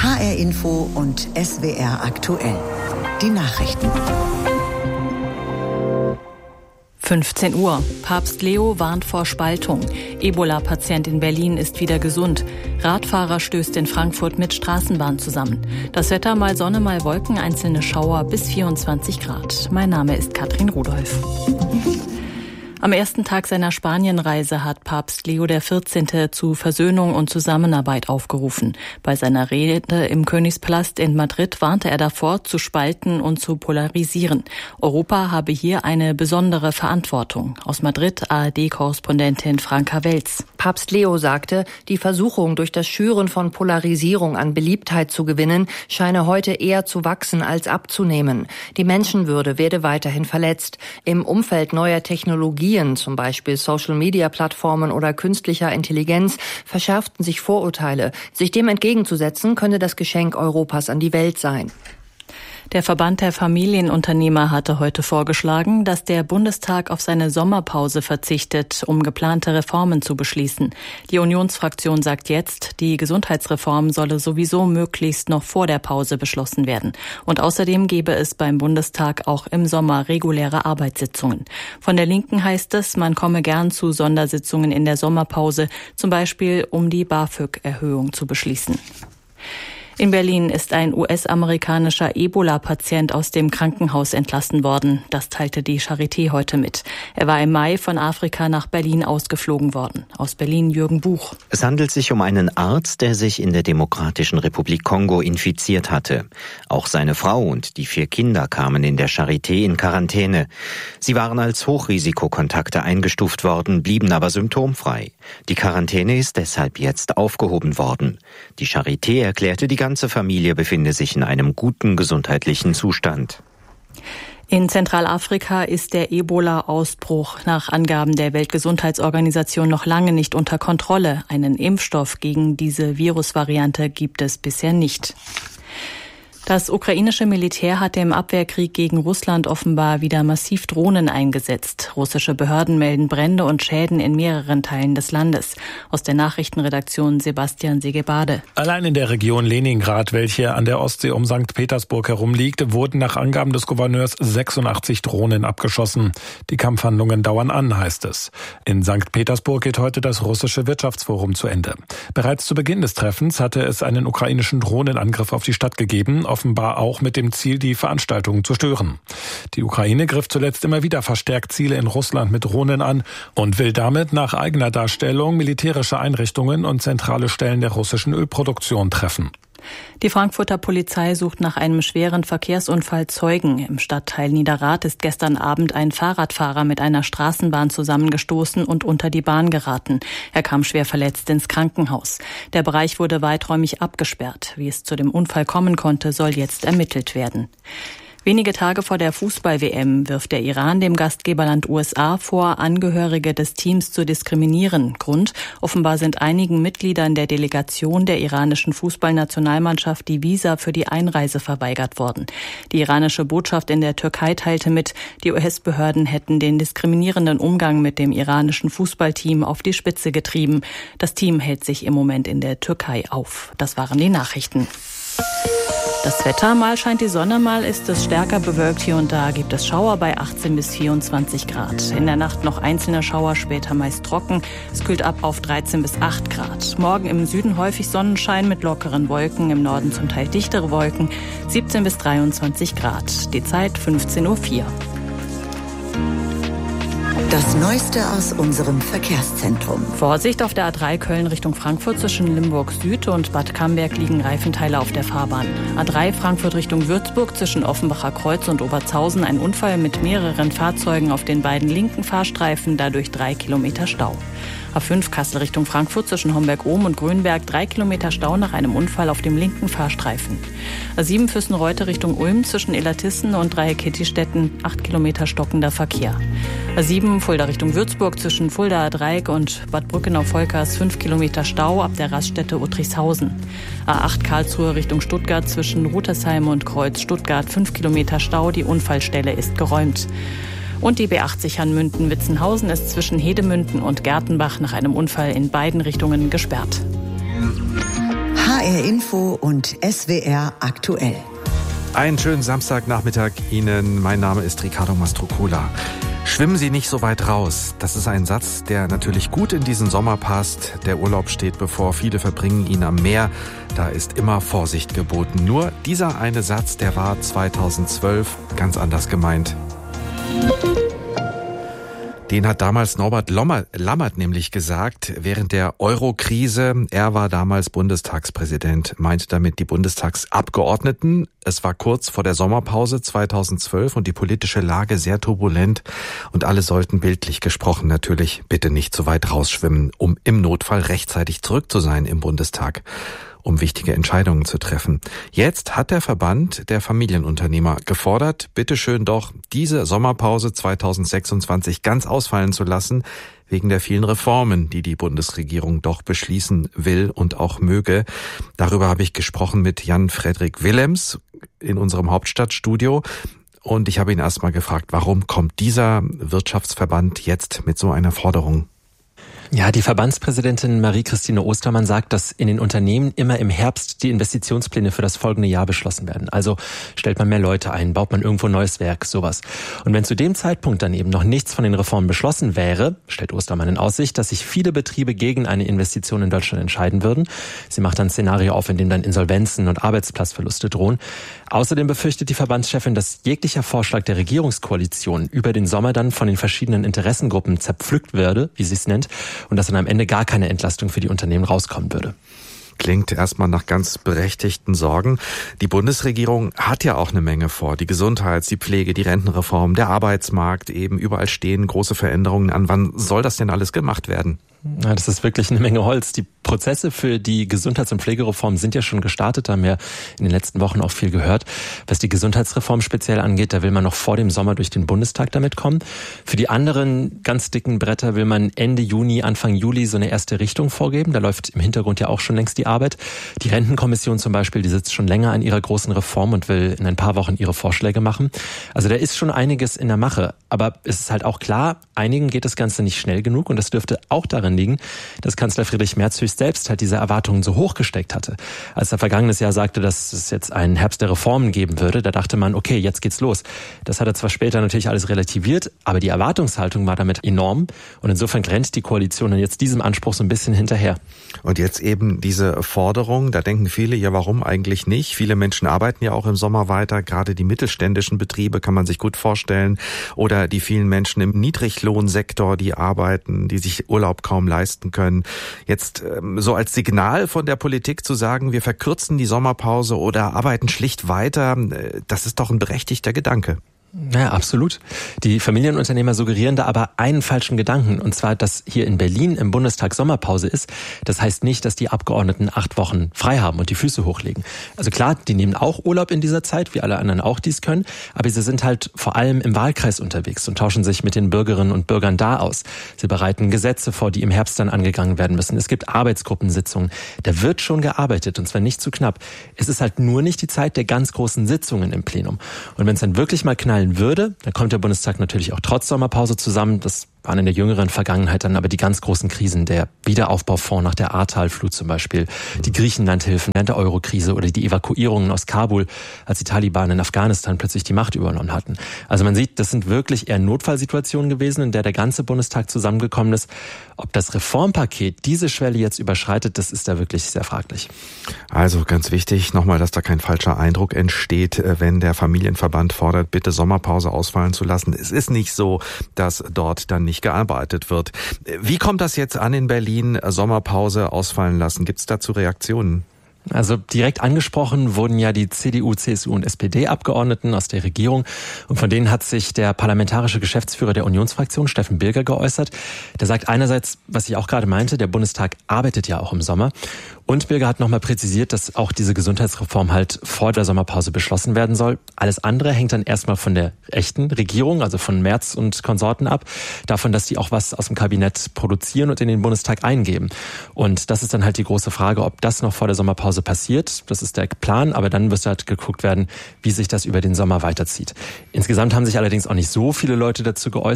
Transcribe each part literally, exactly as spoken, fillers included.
H R Info und S W R aktuell. Die Nachrichten. fünfzehn Uhr. Papst Leo warnt vor Spaltung. Ebola-Patient in Berlin ist wieder gesund. Radfahrer stößt in Frankfurt mit Straßenbahn zusammen. Das Wetter mal Sonne, mal Wolken, einzelne Schauer bis vierundzwanzig Grad. Mein Name ist Katrin Rudolph. Am ersten Tag seiner Spanienreise hat Papst Leo der vierzehnte zu Versöhnung und Zusammenarbeit aufgerufen. Bei seiner Rede im Königspalast in Madrid warnte er davor, zu spalten und zu polarisieren. Europa habe hier eine besondere Verantwortung. Aus Madrid A R D-Korrespondentin Franka Welz. Papst Leo sagte, die Versuchung, durch das Schüren von Polarisierung an Beliebtheit zu gewinnen, scheine heute eher zu wachsen als abzunehmen. Die Menschenwürde werde weiterhin verletzt. Im Umfeld neuer Technologien, zum Beispiel Social-Media-Plattformen oder künstlicher Intelligenz, verschärften sich Vorurteile. Sich dem entgegenzusetzen, könne das Geschenk Europas an die Welt sein. Der Verband der Familienunternehmer hatte heute vorgeschlagen, dass der Bundestag auf seine Sommerpause verzichtet, um geplante Reformen zu beschließen. Die Unionsfraktion sagt jetzt, die Gesundheitsreform solle sowieso möglichst noch vor der Pause beschlossen werden. Und außerdem gebe es beim Bundestag auch im Sommer reguläre Arbeitssitzungen. Von der Linken heißt es, man komme gern zu Sondersitzungen in der Sommerpause, zum Beispiel um die BAföG-Erhöhung zu beschließen. In Berlin ist ein U S-amerikanischer Ebola-Patient aus dem Krankenhaus entlassen worden. Das teilte die Charité heute mit. Er war im Mai von Afrika nach Berlin ausgeflogen worden. Aus Berlin Jürgen Buch. Es handelt sich um einen Arzt, der sich in der Demokratischen Republik Kongo infiziert hatte. Auch seine Frau und die vier Kinder kamen in der Charité in Quarantäne. Sie waren als Hochrisikokontakte eingestuft worden, blieben aber symptomfrei. Die Quarantäne ist deshalb jetzt aufgehoben worden. Die Charité erklärte, die Die ganze Familie befinde sich in einem guten gesundheitlichen Zustand. In Zentralafrika ist der Ebola-Ausbruch nach Angaben der Weltgesundheitsorganisation noch lange nicht unter Kontrolle. Einen Impfstoff gegen diese Virusvariante gibt es bisher nicht. Das ukrainische Militär hat im Abwehrkrieg gegen Russland offenbar wieder massiv Drohnen eingesetzt. Russische Behörden melden Brände und Schäden in mehreren Teilen des Landes. Aus der Nachrichtenredaktion Sebastian Segebade. Allein in der Region Leningrad, welche an der Ostsee um Sankt Petersburg herumliegt, wurden nach Angaben des Gouverneurs sechsundachtzig Drohnen abgeschossen. Die Kampfhandlungen dauern an, heißt es. In Sankt Petersburg geht heute das russische Wirtschaftsforum zu Ende. Bereits zu Beginn des Treffens hatte es einen ukrainischen Drohnenangriff auf die Stadt gegeben, offenbar auch mit dem Ziel, die Veranstaltungen zu stören. Die Ukraine griff zuletzt immer wieder verstärkt Ziele in Russland mit Drohnen an und will damit nach eigener Darstellung militärische Einrichtungen und zentrale Stellen der russischen Ölproduktion treffen. Die Frankfurter Polizei sucht nach einem schweren Verkehrsunfall Zeugen. Im Stadtteil Niederrad ist gestern Abend ein Fahrradfahrer mit einer Straßenbahn zusammengestoßen und unter die Bahn geraten. Er kam schwer verletzt ins Krankenhaus. Der Bereich wurde weiträumig abgesperrt. Wie es zu dem Unfall kommen konnte, soll jetzt ermittelt werden. Wenige Tage vor der Fußball-W M wirft der Iran dem Gastgeberland U S A vor, Angehörige des Teams zu diskriminieren. Grund: offenbar sind einigen Mitgliedern der Delegation der iranischen Fußballnationalmannschaft die Visa für die Einreise verweigert worden. Die iranische Botschaft in der Türkei teilte mit, die U S-Behörden hätten den diskriminierenden Umgang mit dem iranischen Fußballteam auf die Spitze getrieben. Das Team hält sich im Moment in der Türkei auf. Das waren die Nachrichten. Das Wetter, mal scheint die Sonne, mal ist es stärker bewölkt. Hier und da gibt es Schauer bei achtzehn bis vierundzwanzig Grad. In der Nacht noch einzelne Schauer, später meist trocken. Es kühlt ab auf dreizehn bis acht Grad. Morgen im Süden häufig Sonnenschein mit lockeren Wolken, im Norden zum Teil dichtere Wolken, siebzehn bis dreiundzwanzig Grad. Die Zeit fünfzehn Uhr vier. Das Neueste aus unserem Verkehrszentrum. Vorsicht auf der A drei Köln Richtung Frankfurt zwischen Limburg Süd und Bad Camberg liegen Reifenteile auf der Fahrbahn. A drei Frankfurt Richtung Würzburg zwischen Offenbacher Kreuz und Oberzhausen ein Unfall mit mehreren Fahrzeugen auf den beiden linken Fahrstreifen, dadurch drei Kilometer Stau. A fünf Kassel Richtung Frankfurt zwischen Homberg-Ohm und Grünberg drei Kilometer Stau nach einem Unfall auf dem linken Fahrstreifen. A sieben Füssen-Reuter Richtung Ulm zwischen Illertissen und Dreieck-Kittistetten acht Kilometer stockender Verkehr. A sieben Fulda Richtung Würzburg zwischen Fuldaer Dreieck und Bad Brückenau-Volkers fünf Kilometer Stau ab der Raststätte Uttrichshausen. A acht Karlsruhe Richtung Stuttgart zwischen Ruttersheim und Kreuz Stuttgart fünf Kilometer Stau, die Unfallstelle ist geräumt. Und die B achtzig Hanmünden-Witzenhausen ist zwischen Hedemünden und Gertenbach nach einem Unfall in beiden Richtungen gesperrt. H R Info und S W R aktuell. Einen schönen Samstagnachmittag Ihnen. Mein Name ist Ricardo Mastrocola. Schwimmen Sie nicht so weit raus. Das ist ein Satz, der natürlich gut in diesen Sommer passt. Der Urlaub steht bevor, viele verbringen ihn am Meer. Da ist immer Vorsicht geboten. Nur dieser eine Satz, der war zweitausendzwölf ganz anders gemeint. Den hat damals Norbert Lammert nämlich gesagt, während der Euro-Krise. Er war damals Bundestagspräsident, meinte damit die Bundestagsabgeordneten. Es war kurz vor der Sommerpause zweitausendzwölf und die politische Lage sehr turbulent. Und alle sollten bildlich gesprochen natürlich bitte nicht so weit rausschwimmen, um im Notfall rechtzeitig zurück zu sein im Bundestag, um wichtige Entscheidungen zu treffen. Jetzt hat der Verband der Familienunternehmer gefordert, bitteschön doch diese Sommerpause zweitausendsechsundzwanzig ganz ausfallen zu lassen, wegen der vielen Reformen, die die Bundesregierung doch beschließen will und auch möge. Darüber habe ich gesprochen mit Jan-Fredrik Willems in unserem Hauptstadtstudio. Und ich habe ihn erst mal gefragt, warum kommt dieser Wirtschaftsverband jetzt mit so einer Forderung? Ja, die Verbandspräsidentin Marie-Christine Ostermann sagt, dass in den Unternehmen immer im Herbst die Investitionspläne für das folgende Jahr beschlossen werden. Also stellt man mehr Leute ein, baut man irgendwo ein neues Werk, sowas. Und wenn zu dem Zeitpunkt dann eben noch nichts von den Reformen beschlossen wäre, stellt Ostermann in Aussicht, dass sich viele Betriebe gegen eine Investition in Deutschland entscheiden würden. Sie macht ein Szenario auf, in dem dann Insolvenzen und Arbeitsplatzverluste drohen. Außerdem befürchtet die Verbandschefin, dass jeglicher Vorschlag der Regierungskoalition über den Sommer dann von den verschiedenen Interessengruppen zerpflückt würde, wie sie es nennt, und dass dann am Ende gar keine Entlastung für die Unternehmen rauskommen würde. Klingt erstmal nach ganz berechtigten Sorgen. Die Bundesregierung hat ja auch eine Menge vor. Die Gesundheits-, die Pflege, die Rentenreform, der Arbeitsmarkt, eben überall stehen große Veränderungen an. Wann soll das denn alles gemacht werden? Ja, das ist wirklich eine Menge Holz. Die Prozesse für die Gesundheits- und Pflegereform sind ja schon gestartet, da haben wir in den letzten Wochen auch viel gehört. Was die Gesundheitsreform speziell angeht, da will man noch vor dem Sommer durch den Bundestag damit kommen. Für die anderen ganz dicken Bretter will man Ende Juni, Anfang Juli so eine erste Richtung vorgeben. Da läuft im Hintergrund ja auch schon längst die Arbeit. Die Rentenkommission zum Beispiel, die sitzt schon länger an ihrer großen Reform und will in ein paar Wochen ihre Vorschläge machen. Also da ist schon einiges in der Mache. Aber es ist halt auch klar, einigen geht das Ganze nicht schnell genug und das dürfte auch daran liegen, dass Kanzler Friedrich Merz höchst selbst halt diese Erwartungen so hoch gesteckt hatte. Als er vergangenes Jahr sagte, dass es jetzt einen Herbst der Reformen geben würde, da dachte man, okay, jetzt geht's los. Das hat er zwar später natürlich alles relativiert, aber die Erwartungshaltung war damit enorm und insofern rennt die Koalition dann jetzt diesem Anspruch so ein bisschen hinterher. Und jetzt eben diese Forderung, da denken viele, ja warum eigentlich nicht? Viele Menschen arbeiten ja auch im Sommer weiter, gerade die mittelständischen Betriebe kann man sich gut vorstellen oder die vielen Menschen im Niedriglohnsektor, die arbeiten, die sich Urlaub kaum leisten können. Jetzt ähm, so als Signal von der Politik zu sagen, wir verkürzen die Sommerpause oder arbeiten schlicht weiter, äh, das ist doch ein berechtigter Gedanke. Ja, absolut. Die Familienunternehmer suggerieren da aber einen falschen Gedanken, und zwar, dass hier in Berlin im Bundestag Sommerpause ist. Das heißt nicht, dass die Abgeordneten acht Wochen frei haben und die Füße hochlegen. Also klar, die nehmen auch Urlaub in dieser Zeit, wie alle anderen auch dies können, aber sie sind halt vor allem im Wahlkreis unterwegs und tauschen sich mit den Bürgerinnen und Bürgern da aus. Sie bereiten Gesetze vor, die im Herbst dann angegangen werden müssen. Es gibt Arbeitsgruppensitzungen. Da wird schon gearbeitet, und zwar nicht zu knapp. Es ist halt nur nicht die Zeit der ganz großen Sitzungen im Plenum. Und wenn es dann wirklich mal knallen würde, dann kommt der Bundestag natürlich auch trotz Sommerpause zusammen. Das waren in der jüngeren Vergangenheit dann aber die ganz großen Krisen, der Wiederaufbaufonds nach der Ahrtal-Flut zum Beispiel, die Griechenlandhilfen während der Eurokrise oder die Evakuierungen aus Kabul, als die Taliban in Afghanistan plötzlich die Macht übernommen hatten. Also man sieht, das sind wirklich eher Notfallsituationen gewesen, in der der ganze Bundestag zusammengekommen ist. Ob das Reformpaket diese Schwelle jetzt überschreitet, das ist da wirklich sehr fraglich. Also ganz wichtig, nochmal, dass da kein falscher Eindruck entsteht, wenn der Familienverband fordert, bitte Sommerpause ausfallen zu lassen. Es ist nicht so, dass dort dann nicht gearbeitet wird. Wie kommt das jetzt an in Berlin, Sommerpause ausfallen lassen? Gibt es dazu Reaktionen? Also direkt angesprochen wurden ja die C D U, C S U und S P D-Abgeordneten aus der Regierung. Und von denen hat sich der parlamentarische Geschäftsführer der Unionsfraktion, Steffen Bilger, geäußert. Der sagt einerseits, was ich auch gerade meinte, der Bundestag arbeitet ja auch im Sommer. Und Bilger hat nochmal präzisiert, dass auch diese Gesundheitsreform halt vor der Sommerpause beschlossen werden soll. Alles andere hängt dann erstmal von der echten Regierung, also von Merz und Konsorten ab. Davon, dass die auch was aus dem Kabinett produzieren und in den Bundestag eingeben. Und das ist dann halt die große Frage, ob das noch vor der Sommerpause passiert. Das ist der Plan, aber dann müsste halt geguckt werden, wie sich das über den Sommer weiterzieht. Insgesamt haben sich allerdings auch nicht so viele Leute dazu geäußert.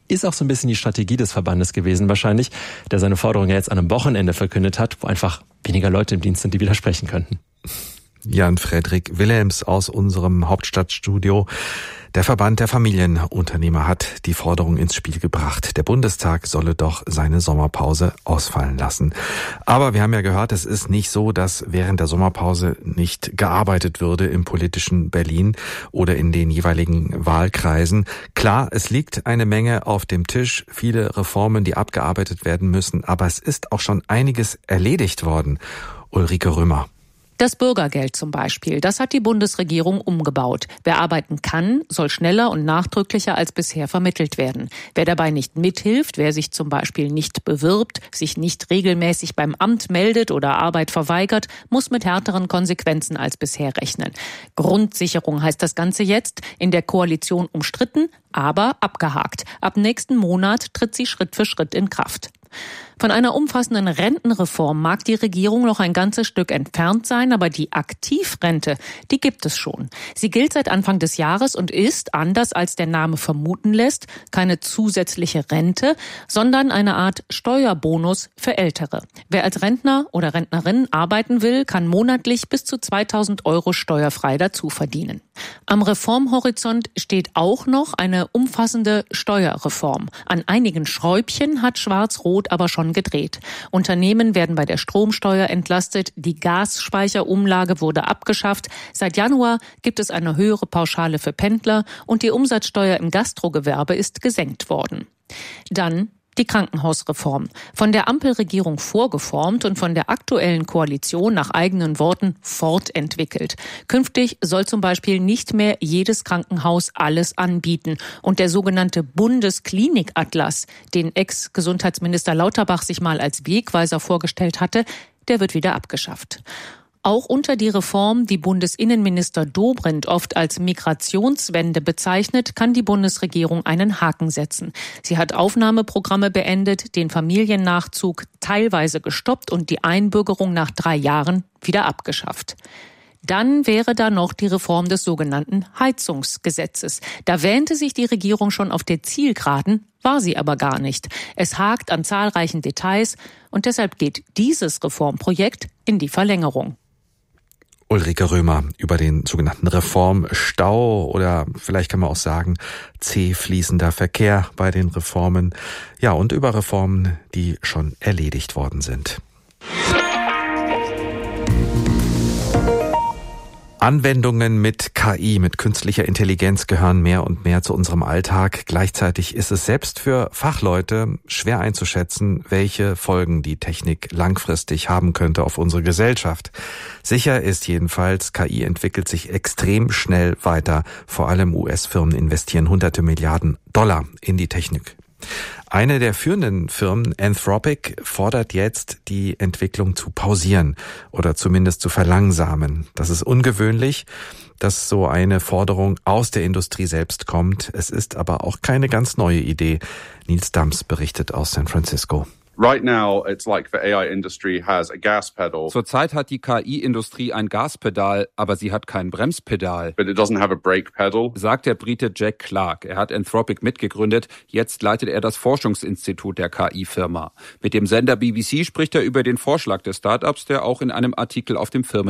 Ist auch so ein bisschen die Strategie des Verbandes gewesen wahrscheinlich, der seine Forderung ja jetzt an einem Wochenende verkündet hat, wo einfach weniger Leute im Dienst sind, die widersprechen könnten. Jan-Fredrik Wilhelms aus unserem Hauptstadtstudio. Der Verband der Familienunternehmer hat die Forderung ins Spiel gebracht. Der Bundestag solle doch seine Sommerpause ausfallen lassen. Aber wir haben ja gehört, es ist nicht so, dass während der Sommerpause nicht gearbeitet würde im politischen Berlin oder in den jeweiligen Wahlkreisen. Klar, es liegt eine Menge auf dem Tisch, viele Reformen, die abgearbeitet werden müssen. Aber es ist auch schon einiges erledigt worden. Ulrike Römer. Das Bürgergeld zum Beispiel, das hat die Bundesregierung umgebaut. Wer arbeiten kann, soll schneller und nachdrücklicher als bisher vermittelt werden. Wer dabei nicht mithilft, wer sich zum Beispiel nicht bewirbt, sich nicht regelmäßig beim Amt meldet oder Arbeit verweigert, muss mit härteren Konsequenzen als bisher rechnen. Grundsicherung heißt das Ganze jetzt, in der Koalition umstritten, aber abgehakt. Ab nächsten Monat tritt sie Schritt für Schritt in Kraft. Von einer umfassenden Rentenreform mag die Regierung noch ein ganzes Stück entfernt sein, aber die Aktivrente, die gibt es schon. Sie gilt seit Anfang des Jahres und ist, anders als der Name vermuten lässt, keine zusätzliche Rente, sondern eine Art Steuerbonus für Ältere. Wer als Rentner oder Rentnerin arbeiten will, kann monatlich bis zu zweitausend Euro steuerfrei dazu verdienen. Am Reformhorizont steht auch noch eine umfassende Steuerreform. An einigen Schräubchen hat Schwarz-Rot aber schon gedreht. Unternehmen werden bei der Stromsteuer entlastet, die Gasspeicherumlage wurde abgeschafft. Seit Januar gibt es eine höhere Pauschale für Pendler und die Umsatzsteuer im Gastrogewerbe ist gesenkt worden. Dann die Krankenhausreform. Von der Ampelregierung vorgeformt und von der aktuellen Koalition nach eigenen Worten fortentwickelt. Künftig soll zum Beispiel nicht mehr jedes Krankenhaus alles anbieten. Und der sogenannte Bundesklinikatlas, den Ex-Gesundheitsminister Lauterbach sich mal als Wegweiser vorgestellt hatte, der wird wieder abgeschafft. Auch unter die Reform, die Bundesinnenminister Dobrindt oft als Migrationswende bezeichnet, kann die Bundesregierung einen Haken setzen. Sie hat Aufnahmeprogramme beendet, den Familiennachzug teilweise gestoppt und die Einbürgerung nach drei Jahren wieder abgeschafft. Dann wäre da noch die Reform des sogenannten Heizungsgesetzes. Da wähnte sich die Regierung schon auf der Zielgeraden, war sie aber gar nicht. Es hakt an zahlreichen Details und deshalb geht dieses Reformprojekt in die Verlängerung. Ulrike Römer über den sogenannten Reformstau oder vielleicht kann man auch sagen zäh fließender Verkehr bei den Reformen. Ja, und über Reformen, die schon erledigt worden sind. Anwendungen mit K I, mit künstlicher Intelligenz gehören mehr und mehr zu unserem Alltag. Gleichzeitig ist es selbst für Fachleute schwer einzuschätzen, welche Folgen die Technik langfristig haben könnte auf unsere Gesellschaft. Sicher ist jedenfalls, K I entwickelt sich extrem schnell weiter. Vor allem U S-Firmen investieren hunderte Milliarden Dollar in die Technik. Eine der führenden Firmen, Anthropic, fordert jetzt, die Entwicklung zu pausieren oder zumindest zu verlangsamen. Das ist ungewöhnlich, dass so eine Forderung aus der Industrie selbst kommt. Es ist aber auch keine ganz neue Idee. Nils Dams berichtet aus San Francisco. Right now, it's like the A I industry has a gas pedal. Zurzeit hat die K I-Industrie ein Gaspedal, aber sie hat kein Bremspedal. But it doesn't have a brake pedal. Sagt der Brite Jack Clark. Er hat Anthropic mitgegründet. Jetzt leitet er das Forschungsinstitut der K I-Firma. Mit dem Sender B B C spricht er über den Vorschlag des Startups, der auch in einem Artikel auf dem Firmen